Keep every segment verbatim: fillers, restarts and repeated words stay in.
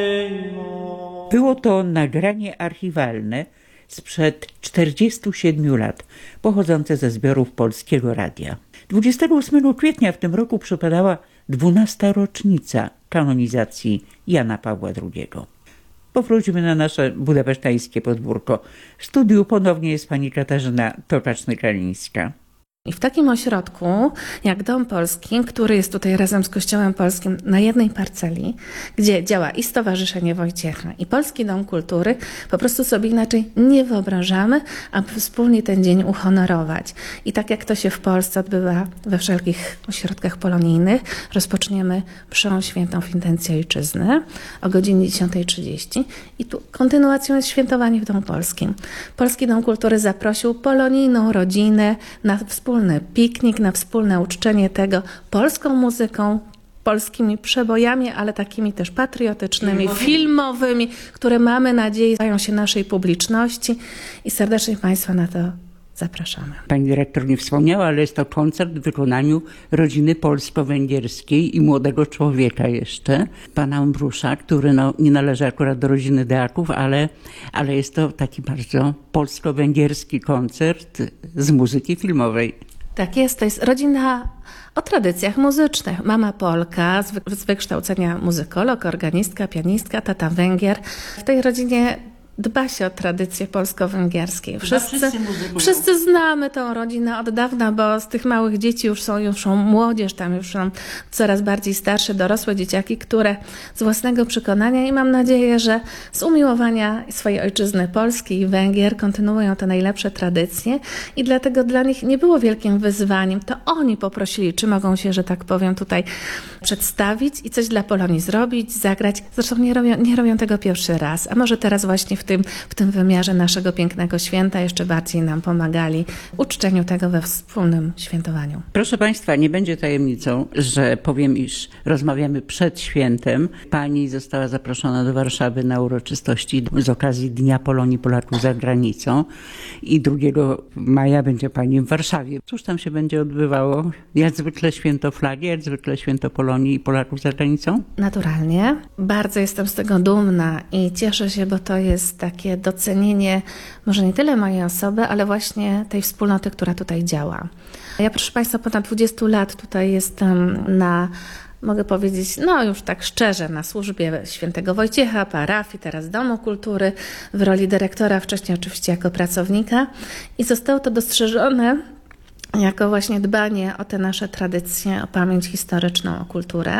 Było to nagranie archiwalne sprzed czterdziestu siedmiu lat, pochodzące ze zbiorów Polskiego Radia. dwudziestego ósmego kwietnia w tym roku przypadała dwunasta rocznica kanonizacji Jana Pawła drugiego. Powróćmy na nasze budapesztańskie podwórko. W studiu ponownie jest pani Katarzyna Tokaczny-Kalińska. I w takim ośrodku jak Dom Polski, który jest tutaj razem z Kościołem Polskim na jednej parceli, gdzie działa i Stowarzyszenie Wojciecha, i Polski Dom Kultury, po prostu sobie inaczej nie wyobrażamy, aby wspólnie ten dzień uhonorować. I tak jak to się w Polsce odbywa we wszelkich ośrodkach polonijnych, rozpoczniemy mszę świętą w intencji ojczyzny o godzinie dziesiątej trzydzieści i tu kontynuacją jest świętowanie w Domu Polskim. Polski Dom Kultury zaprosił polonijną rodzinę na wspólny piknik, na wspólne uczczenie tego polską muzyką, polskimi przebojami, ale takimi też patriotycznymi, filmowymi, filmowymi które mamy nadzieję stają się naszej publiczności i serdecznie Państwa na to zapraszamy. Pani dyrektor nie wspomniała, ale jest to koncert w wykonaniu rodziny polsko-węgierskiej i młodego człowieka jeszcze, pana Ambrusza, który no, nie należy akurat do rodziny Deaków, ale, ale jest to taki bardzo polsko-węgierski koncert z muzyki filmowej. Tak jest, to jest rodzina o tradycjach muzycznych. Mama Polka, z wykształcenia muzykolog, organistka, pianistka, tata Węgier. W tej rodzinie dba się o tradycje polsko-węgierskie. Wszyscy, wszyscy, wszyscy znamy tą rodzinę od dawna, bo z tych małych dzieci już są, już są młodzież, tam już są coraz bardziej starsze, dorosłe dzieciaki, które z własnego przekonania i mam nadzieję, że z umiłowania swojej ojczyzny Polski i Węgier kontynuują te najlepsze tradycje i dlatego dla nich nie było wielkim wyzwaniem. To oni poprosili, czy mogą się, że tak powiem, tutaj przedstawić i coś dla Polonii zrobić, zagrać. Zresztą nie robią, nie robią tego pierwszy raz, a może teraz właśnie w tym, w tym wymiarze naszego pięknego święta jeszcze bardziej nam pomagali w uczczeniu tego we wspólnym świętowaniu. Proszę Państwa, nie będzie tajemnicą, że powiem, iż rozmawiamy przed świętem. Pani została zaproszona do Warszawy na uroczystości z okazji Dnia Polonii Polaków za granicą i drugiego maja będzie Pani w Warszawie. Cóż tam się będzie odbywało? Jak zwykle święto flagi, jak zwykle święto Polonii i Polaków za granicą? Naturalnie. Bardzo jestem z tego dumna i cieszę się, bo to jest takie docenienie może nie tyle mojej osoby, ale właśnie tej wspólnoty, która tutaj działa. Ja, proszę Państwa, ponad dwudziestu lat tutaj jestem na, mogę powiedzieć, no już tak szczerze, na służbie Świętego Wojciecha, parafii, teraz Domu Kultury, w roli dyrektora, wcześniej oczywiście jako pracownika i zostało to dostrzeżone jako właśnie dbanie o te nasze tradycje, o pamięć historyczną, o kulturę.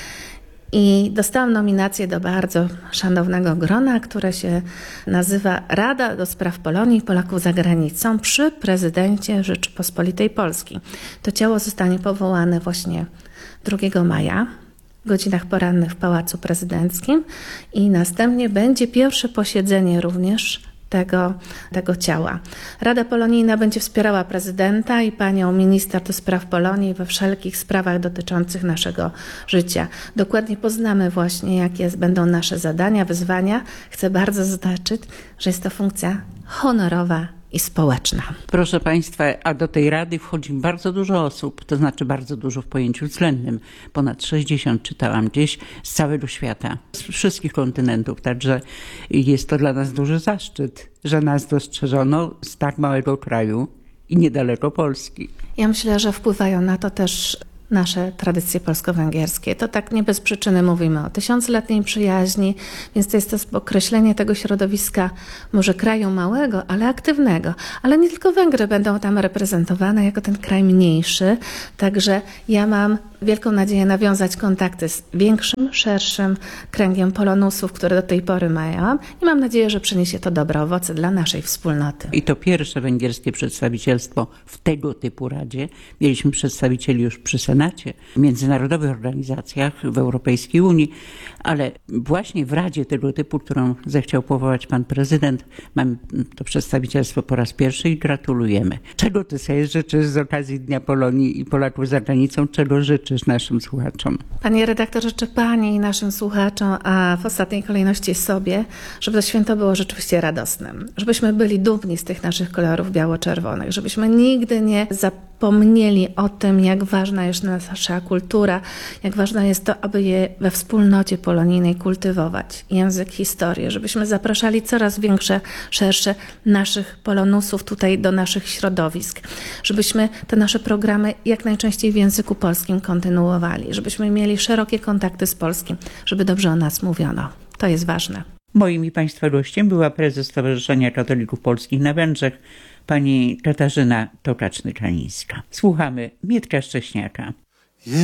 I dostałam nominację do bardzo szanownego grona, które się nazywa Rada do Spraw Polonii i Polaków za granicą przy prezydencie Rzeczypospolitej Polskiej. To ciało zostanie powołane właśnie drugiego maja w godzinach porannych w Pałacu Prezydenckim i następnie będzie pierwsze posiedzenie również Tego, tego ciała. Rada Polonijna będzie wspierała prezydenta i panią minister do spraw Polonii we wszelkich sprawach dotyczących naszego życia. Dokładnie poznamy właśnie, jakie będą nasze zadania, wyzwania. Chcę bardzo zaznaczyć, że jest to funkcja honorowa i społeczna. Proszę Państwa, a do tej rady wchodzi bardzo dużo osób, to znaczy bardzo dużo w pojęciu względnym. Ponad sześćdziesiąt czytałam gdzieś z całego świata, z wszystkich kontynentów, także jest to dla nas duży zaszczyt, że nas dostrzeżono z tak małego kraju i niedaleko Polski. Ja myślę, że wpływają na to też nasze tradycje polsko-węgierskie. To tak nie bez przyczyny mówimy o tysiącletniej przyjaźni, więc to jest to określenie tego środowiska może kraju małego, ale aktywnego. Ale nie tylko Węgry będą tam reprezentowane jako ten kraj mniejszy, także ja mam wielką nadzieję nawiązać kontakty z większym, szerszym kręgiem polonusów, które do tej pory mają i mam nadzieję, że przyniesie to dobre owoce dla naszej wspólnoty. I to pierwsze węgierskie przedstawicielstwo w tego typu radzie. Mieliśmy przedstawicieli już przy Senacie, w międzynarodowych organizacjach, w Europejskiej Unii, ale właśnie w radzie tego typu, którą zechciał powołać pan prezydent, mamy to przedstawicielstwo po raz pierwszy i gratulujemy. Czego ty sobie życzysz z okazji Dnia Polonii i Polaków za granicą? Czego życzysz życzysz naszym słuchaczom? Panie redaktorze, życzę Pani i naszym słuchaczom, a w ostatniej kolejności sobie, żeby to święto było rzeczywiście radosnym. Żebyśmy byli dumni z tych naszych kolorów biało-czerwonych, żebyśmy nigdy nie zapomnieli o tym, jak ważna jest nasza kultura, jak ważne jest to, aby je we wspólnocie polonijnej kultywować. Język, historię, żebyśmy zapraszali coraz większe, szersze naszych polonusów tutaj do naszych środowisk, żebyśmy te nasze programy jak najczęściej w języku polskim kontynuowali, żebyśmy mieli szerokie kontakty z polskim, żeby dobrze o nas mówiono. To jest ważne. Moim i Państwa gościem była prezes Stowarzyszenia Katolików Polskich na Węgrzech, pani Katarzyna Tokaczny-Czanińska. Słuchamy Mietka Szcześniaka.